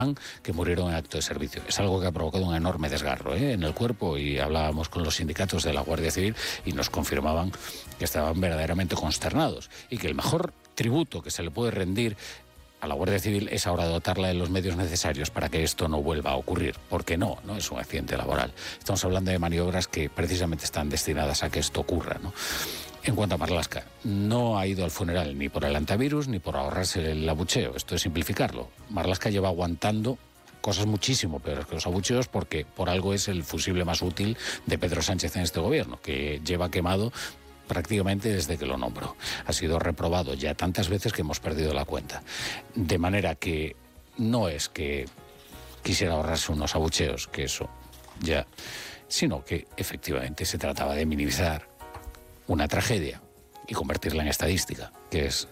que murieron en acto de servicio. Es algo que ha provocado un enorme desgarro en el cuerpo, y hablábamos con los sindicatos de la Guardia Civil y nos confirmaban que estaban verdaderamente consternados y que el mejor tributo que se le puede rendir a la Guardia Civil es ahora dotarla de los medios necesarios para que esto no vuelva a ocurrir, porque no es un accidente laboral. Estamos hablando de maniobras que precisamente están destinadas a que esto ocurra, ¿no? En cuanto a Marlaska, no ha ido al funeral ni por el antivirus ni por ahorrarse el abucheo. Esto es simplificarlo. Marlaska lleva aguantando cosas muchísimo peores que los abucheos, porque por algo es el fusible más útil de Pedro Sánchez en este gobierno, que lleva quemado prácticamente desde que lo nombró. Ha sido reprobado ya tantas veces que hemos perdido la cuenta. De manera que no es que quisiera ahorrarse unos abucheos, que eso ya, sino que efectivamente se trataba de minimizar una tragedia y convertirla en estadística, que es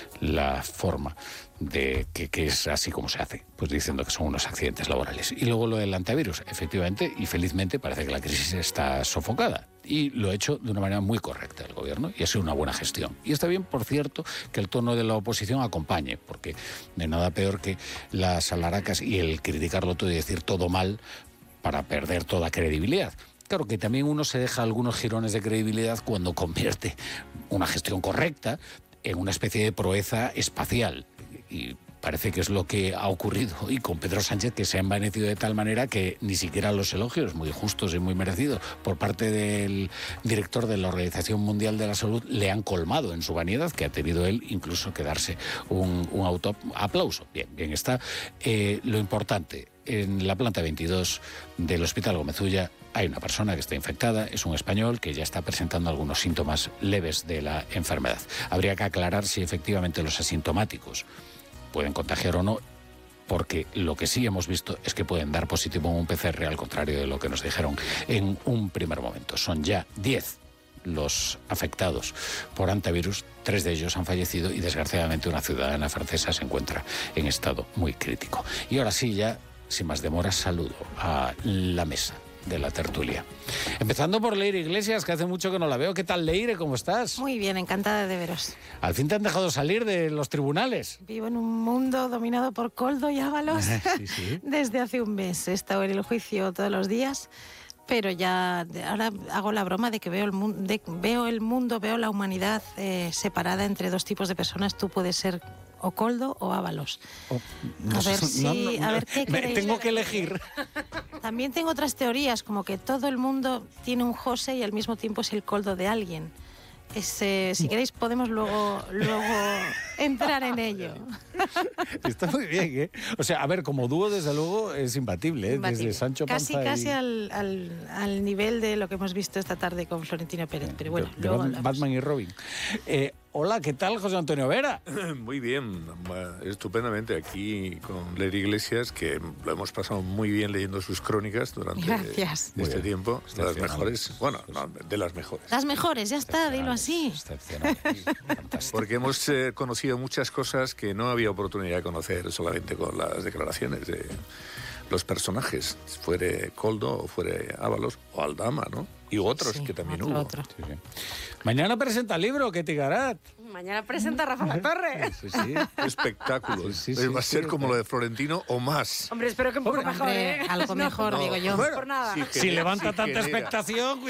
la forma de que es así como se hace, pues diciendo que son unos accidentes laborales. Y luego lo del antivirus, efectivamente y felizmente parece que la crisis está sofocada, y lo ha hecho de una manera muy correcta el gobierno, y ha sido una buena gestión. Y está bien, por cierto, que el tono de la oposición acompañe, porque de nada peor que las alaracas y el criticarlo todo y decir todo mal para perder toda credibilidad. Claro que también uno se deja algunos jirones de credibilidad cuando convierte una gestión correcta en una especie de proeza espacial. Y parece que es lo que ha ocurrido hoy con Pedro Sánchez, que se ha envanecido de tal manera que ni siquiera los elogios, muy justos y muy merecidos, por parte del director de la Organización Mundial de la Salud, le han colmado en su vanidad, que ha tenido él incluso que darse un autoaplauso. Bien está. Lo importante, en la planta 22 del Hospital Gómez Ulla hay una persona que está infectada, es un español que ya está presentando algunos síntomas leves de la enfermedad. Habría que aclarar si efectivamente los asintomáticos pueden contagiar o no, porque lo que sí hemos visto es que pueden dar positivo en un PCR, al contrario de lo que nos dijeron en un primer momento. Son ya 10 los afectados por antivirus, 3 de ellos han fallecido y desgraciadamente una ciudadana francesa se encuentra en estado muy crítico. Y ahora sí, ya sin más demoras, saludo a la mesa de la tertulia. Empezando por Leire Iglesias, que hace mucho que no la veo. ¿Qué tal, Leire? ¿Cómo estás? Muy bien, encantada de veros. Al fin te han dejado salir de los tribunales. Vivo en un mundo dominado por Koldo y Ábalos Sí. desde hace un mes. He estado en el juicio todos los días, pero ya ahora hago la broma de que veo el mundo, veo la humanidad separada entre dos tipos de personas. Tú puedes ser o Koldo o Ábalos. A ver qué queréis. Tengo que elegir. También tengo otras teorías, como que todo el mundo tiene un José y al mismo tiempo es el Koldo de alguien. Si queréis podemos luego entrar en ello. Está muy bien, ¿eh? O sea, a ver, como dúo desde luego es imbatible, ¿eh? Imbatible. Desde Sancho Panza Casi al nivel de lo que hemos visto esta tarde con Florentino Pérez, pero bueno, luego Batman y Robin. Hola, ¿qué tal, José Antonio Vera? Muy bien, estupendamente aquí con Leire Iglesias, que lo hemos pasado muy bien leyendo sus crónicas durante este tiempo. Las mejores, bueno, no, de las mejores. Las mejores, ya está, dilo así. Excepcional, fantástico. Porque hemos conocido muchas cosas que no había oportunidad de conocer solamente con las declaraciones de los personajes, fuere Koldo o fuere Ábalos o Aldama, ¿no? Y otros que también hubo. Sí. Mañana presenta el libro, Ketty Garat. Mañana presenta Rafa La Torre. Sí. Espectáculo. Va a ser como lo de Florentino o más. Hombre, espero que un poco mejor, ¿eh? Algo mejor, digo yo. Bueno, por nada. Si levanta tanta genera. expectación...